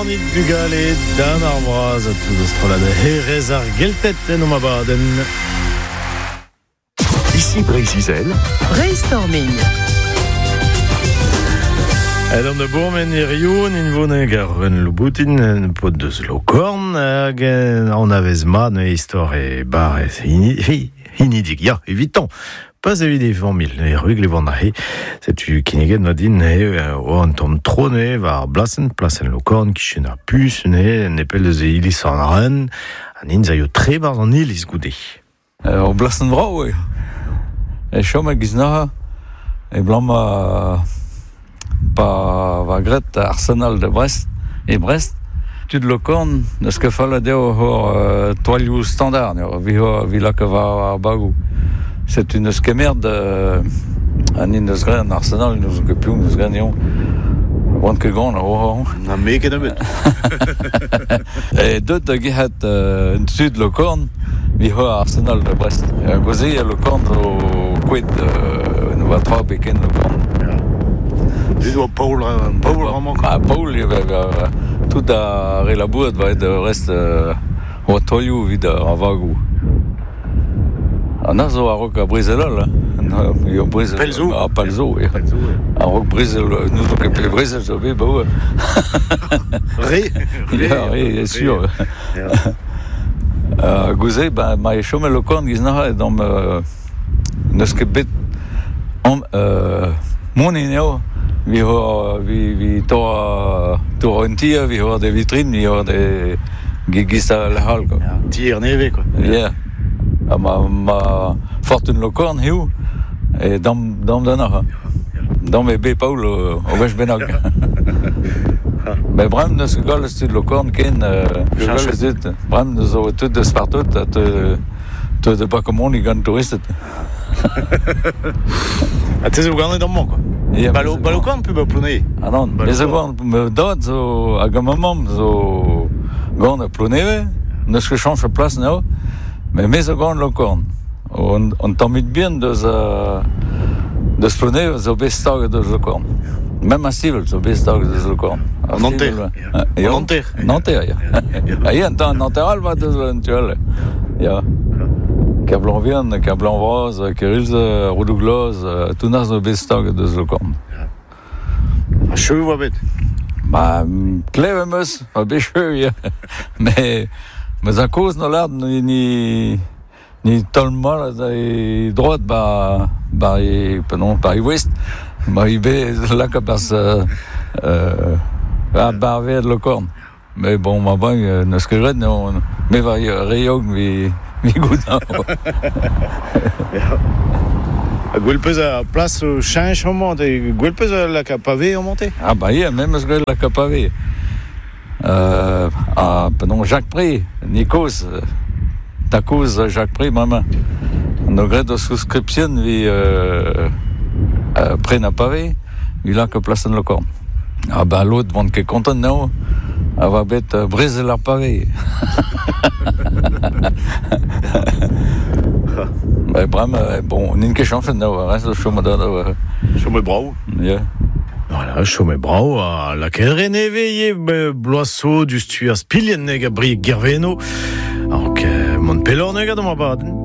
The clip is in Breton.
warnit bugale dan ar braz a tout ostrolad herez ar geltet en o ma baden. Ici Brésil. Brainstorming. An de bourmen erioun in vone garven louboutin en pot deus lokorn hag an avez mat ne histoire e bar inidik. Ya, evitant. Pas evit mil e rug le vant ahe. Setu kineget nodin o an tom trone var blasen plasen lokorn kichen ar pus ne nepel deus e ilis an ren an in zaio tre bar an ilis goude. O blasen vrao e chom a giznaha e blam pa va gret Arsenal de Brest et Brest tud lokorn neus ket fall deo hor toalioù standard vi la que va bagou. C'est une skemerde an in eus gren Arsenal nous ket piou neus gren eo wan ket gant Na me ket abet. E deut da gehet tud lokorn vi hor Arsenal de Brest. Goze e lokorn zo kouet nou va tra beken lokorn. Tu dois Paul vraiment. Paul tout a relabouet va être reste o toilioù vid a vagou. An zo a rok a Brizelol. Pelzo. A Pelzo. A rok Brizel, nous donc pe Brizel zo be ba. Re, sûr. Gouze ma e chome lokorn giznaha dom neus ket bet monineo. Vi tor un tir, vi har des vitrines, vi har des gista la hal quoi. Tir neve quoi. Yeah. Ma fortune lokorn hiu et dam dana. Dam e be Paul o vech benag. Mais brem neus gol stud lokorn ken gol stud. Brem neus o tout de spartot te de pas comment ni gan touristet. A te zo ganet an man quoi. Balokorn pu ba ploune. Ah non, mais agora me dod zo hag mamam zo gant a plouneve, neus ket chanj a plas neo, mais me zo gant lokorn. On tammit bien deus plouneve zo bez stag deus lokorn. Même a stivel zo bez stag deus lokorn. Nanterre. Nanterre, ya. Ya, Nanterre va deus eventuel. Ya. Ker blanc vian, ker blanc vraz, ker ilze, roudou-gloz, tout nas zo bez stag deus lokorn. A cheveux va bet. Kleve meus, a bet cheveux, ya. Mais a koz no lard ni tol mal e droit ba e west, ba e be laka pers ba ved lokorn. Mais bon, ma bang, neus ket red, me va reiog vi gouda. A gwelpeus a plas o chanj an mont, e gwelpeus a la kapave an monte. Ah ba yeah, même eus gwell la kapave. Penon Jacques Pré, Nikos, ta cause Jacques Pré, maman. No gret o souscription vi Pré na pavé, vi la que place an lokorn. Ah ba l'autre vant ket kontent nao, a va bet Brizel ar pavé. Brem, bon, n'in ket chanfet nao, reste o chom da. Chome brao. Yeah. Voilà, chome brao a la kedre neveye bloasso du stuer spilien neg a bri gerveno. Alors que mon pelor neg a dama baden.